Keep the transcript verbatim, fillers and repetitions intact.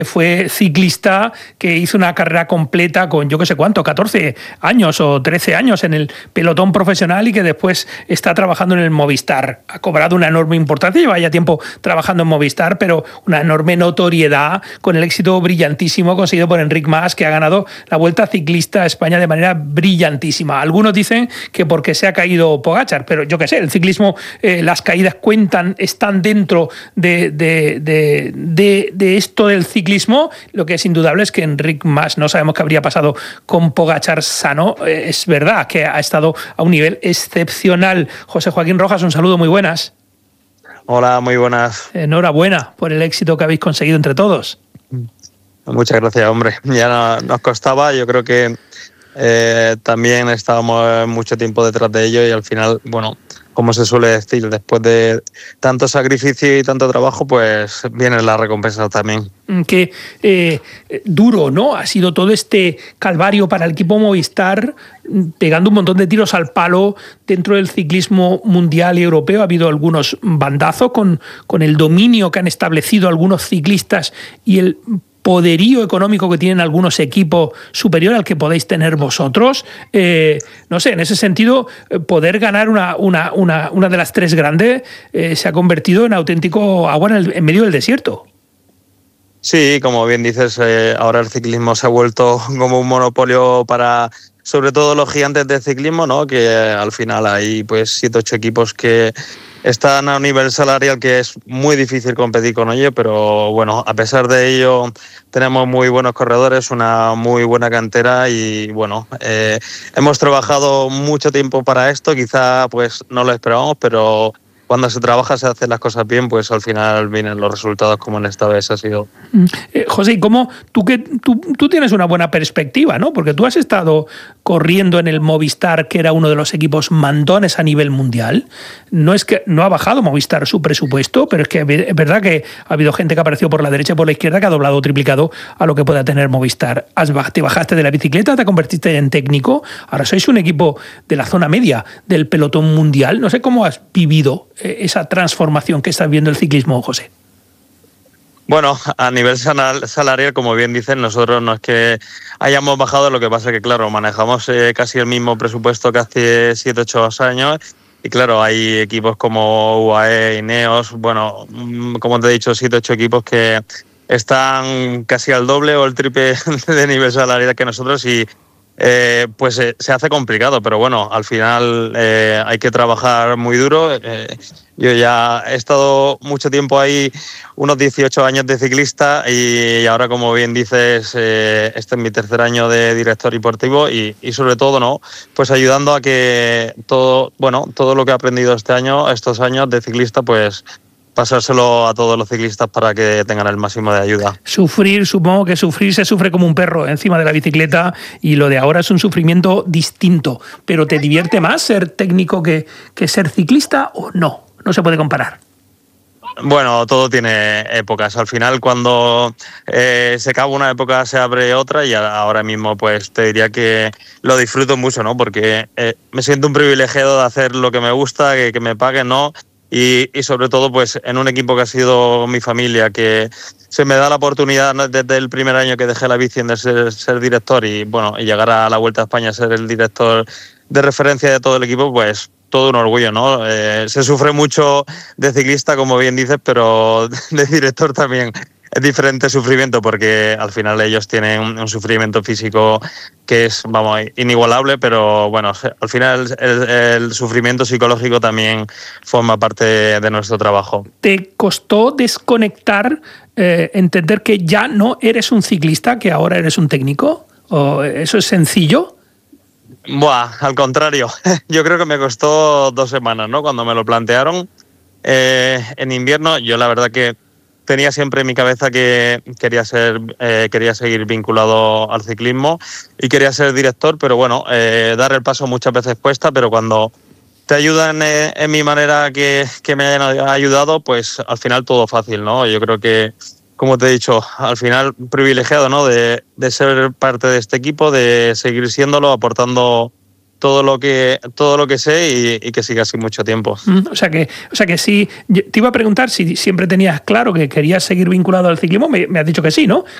fue ciclista que hizo una carrera completa con yo que sé cuánto, catorce años o trece años en el pelotón profesional y que después está trabajando en el Movistar. Ha cobrado una enorme importancia, lleva ya tiempo trabajando en Movistar, pero una enorme notoriedad con el éxito brillantísimo conseguido por Enric Mas, que ha ganado la Vuelta Ciclista a España de manera brillantísima. Algunos dicen que porque se ha caído Pogačar, pero yo qué sé, el ciclismo, eh, las caídas cuentan, están dentro de, de, de, de, de esto del ciclismo. Lo que es indudable es que Enric Mas, no sabemos qué habría pasado con Pogačar sano. Es verdad que ha estado a un nivel excepcional. José Joaquín Rojas, un saludo, muy buenas. Hola, muy buenas. Enhorabuena por el éxito que habéis conseguido entre todos. Muchas gracias, hombre. Ya no, nos costaba, yo creo que eh, también estábamos mucho tiempo detrás de ello y al final, bueno, como se suele decir, después de tanto sacrificio y tanto trabajo, pues viene la recompensa también. Qué eh, duro, ¿no? Ha sido todo este calvario para el equipo Movistar, pegando un montón de tiros al palo dentro del ciclismo mundial y europeo. Ha habido algunos bandazos con, con el dominio que han establecido algunos ciclistas y el poderío económico que tienen algunos equipos superior al que podéis tener vosotros. Eh, no sé, en ese sentido, poder ganar una, una, una, una de las tres grandes eh, se ha convertido en auténtico agua en, el, en medio del desierto. Sí, como bien dices, eh, ahora el ciclismo se ha vuelto como un monopolio para, sobre todo los gigantes del ciclismo, ¿no? Que eh, al final hay pues siete, ocho equipos que están a un nivel salarial que es muy difícil competir con ellos, pero bueno, a pesar de ello tenemos muy buenos corredores, una muy buena cantera y bueno, eh, hemos trabajado mucho tiempo para esto, quizá pues no lo esperábamos, pero cuando se trabaja, se hacen las cosas bien, pues al final vienen los resultados como en esta vez ha sido. Eh, José, ¿y cómo tú, que, tú, tú tienes una buena perspectiva, ¿no? Porque tú has estado corriendo en el Movistar, que era uno de los equipos mandones a nivel mundial. No es que no ha bajado Movistar su presupuesto, pero es que es verdad que ha habido gente que ha aparecido por la derecha y por la izquierda que ha doblado o triplicado a lo que pueda tener Movistar. Has, te bajaste de la bicicleta, te convertiste en técnico, ahora sois un equipo de la zona media del pelotón mundial. No sé cómo has vivido esa transformación que estás viendo el ciclismo, José. Bueno, a nivel salarial, como bien dicen, nosotros no es que hayamos bajado, lo que pasa es que, claro, manejamos eh, casi el mismo presupuesto que hace siete, ocho años y, claro, hay equipos como U A E, Ineos, bueno, como te he dicho, siete, ocho equipos que están casi al doble o el triple de nivel salarial que nosotros y Eh, pues eh, se hace complicado, pero bueno, al final eh, hay que trabajar muy duro. Eh, yo ya he estado mucho tiempo ahí, unos dieciocho años de ciclista y ahora, como bien dices, eh, este es mi tercer año de director deportivo y, y sobre todo, ¿no? Pues ayudando a que todo, bueno, todo lo que he aprendido este año, estos años de ciclista, pues pasárselo a todos los ciclistas para que tengan el máximo de ayuda. Sufrir, supongo que sufrir se sufre como un perro encima de la bicicleta y lo de ahora es un sufrimiento distinto. ¿Pero te divierte más ser técnico que, que ser ciclista o no? No se puede comparar. Bueno, todo tiene épocas. Al final, cuando eh, se acaba una época, se abre otra y ahora mismo pues te diría que lo disfruto mucho, ¿no? Porque eh, me siento un privilegiado de hacer lo que me gusta, que, que me paguen, ¿no? Y, y sobre todo pues en un equipo que ha sido mi familia, que se me da la oportunidad desde el primer año que dejé la bici de ser, ser director y bueno y llegar a la Vuelta a España a ser el director de referencia de todo el equipo, pues todo un orgullo, ¿no? Eh, se sufre mucho de ciclista, como bien dices, pero de director también es diferente sufrimiento porque al final ellos tienen un, un sufrimiento físico que es, vamos, inigualable, pero bueno, al final el, el sufrimiento psicológico también forma parte de, de nuestro trabajo. ¿Te costó desconectar, eh, entender que ya no eres un ciclista, que ahora eres un técnico? ¿O eso es sencillo? Buah, al contrario. Yo creo que me costó dos semanas, ¿no? Cuando me lo plantearon eh, en invierno, yo la verdad que tenía siempre en mi cabeza que quería ser, eh, quería seguir vinculado al ciclismo y quería ser director, pero bueno, eh, dar el paso muchas veces cuesta, pero cuando te ayudan en, en mi manera que, que me hayan ayudado, pues al final todo fácil, ¿no? Yo creo que, como te he dicho, al final privilegiado, ¿no? De, de ser parte de este equipo, de seguir siéndolo, aportando todo lo que todo lo que sé y, y que siga así mucho tiempo. Mm, o sea que, o sea que sí, te iba a preguntar si siempre tenías claro que querías seguir vinculado al ciclismo, me, me has dicho que sí, ¿no?